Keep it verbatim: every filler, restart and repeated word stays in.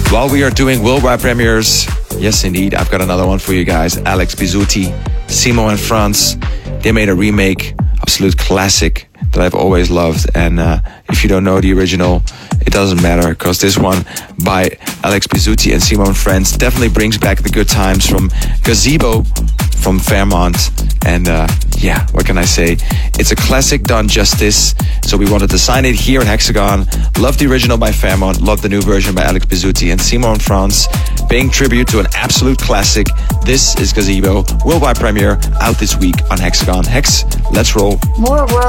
While we are doing worldwide premieres, yes indeed, I've got another one for you guys. Alex Bizzuti, Simo and Franz, they made a remake, absolute classic that I've always loved. And uh, if you don't know the original, it doesn't matter, because this one by Alex Bizzuti and Simo and Friends definitely brings back the good times from Gazebo from Fairmont. And uh, yeah, what can I say? It's a classic done justice. So we wanted to sign it here in Hexagon. Love the original by Fairmont, love the new version by Alex Bizzuti and Simo and Franz, paying tribute to an absolute classic. This is Gazebo, worldwide premiere, out this week on Hexagon. Hex, let's roll. More world